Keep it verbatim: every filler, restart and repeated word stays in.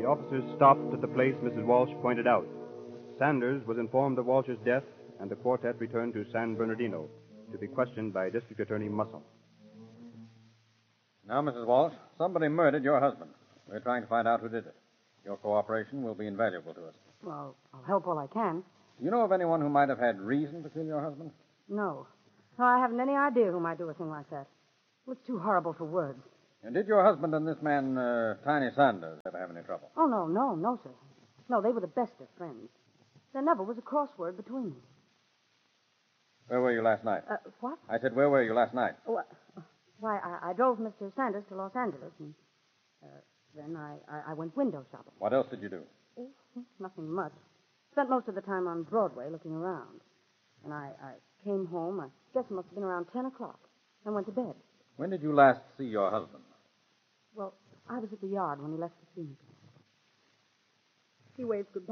The officers stopped at the place Missus Walsh pointed out. Sanders was informed of Walsh's death, and the quartet returned to San Bernardino to be questioned by District Attorney Muscle. Now, Missus Walsh, somebody murdered your husband. We're trying to find out who did it. Your cooperation will be invaluable to us. Well, I'll help all I can. Do you know of anyone who might have had reason to kill your husband? No. No, I haven't any idea who might do a thing like that. Well, it's too horrible for words. And did your husband and this man, uh, Tiny Sanders, ever have any trouble? Oh, no, no, no, sir. No, they were the best of friends. There never was a crossword between them. Where were you last night? Uh, what? I said, where were you last night? Oh, uh, why, I, I drove Mister Sanders to Los Angeles, and uh, then I, I, I went window shopping. What else did you do? Oh, nothing much. Spent most of the time on Broadway looking around. And I, I came home, I guess it must have been around ten o'clock, and went to bed. When did you last see your husband? Well, I was at the yard when he left the scene. He waved goodbye.